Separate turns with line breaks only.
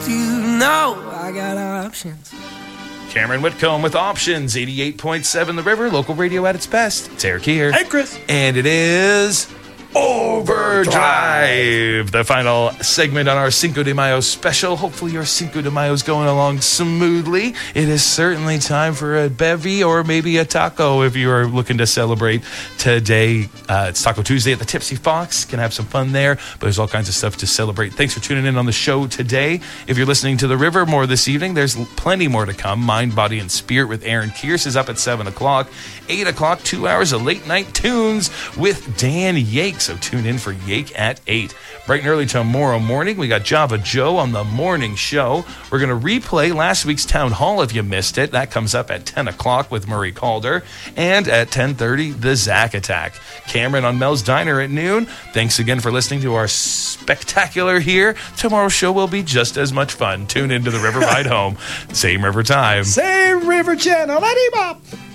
You know I got options.
Cameron Whitcomb with Options, 88.7 The River, local radio at its best. It's Eric here.
Hey, Chris.
And it is Overdrive, the final segment on our Cinco de Mayo special. Hopefully your Cinco de Mayo is going along smoothly. It is certainly time for a bevy or maybe a taco if you are looking to celebrate today. It's Taco Tuesday at the Tipsy Fox. Can have some fun there, but there's all kinds of stuff to celebrate. Thanks for tuning in on the show today. If you're listening to The River more this evening, there's plenty more to come. Mind, Body, and Spirit with Aaron Kearse is up at 7 o'clock. 8 o'clock, 2 hours of late night tunes with Dan Yake. So tune in for Yake at 8. Bright and early tomorrow morning, we got Java Joe on the morning show. We're going to replay last week's Town Hall if you missed it. That comes up at 10 o'clock with Murray Calder. And at 10:30, the Zach Attack. Cameron on Mel's Diner at noon. Thanks again for listening to our spectacular here. Tomorrow's show will be just as much fun. Tune into the River Ride Home. Same river time.
Same river channel. Let him up.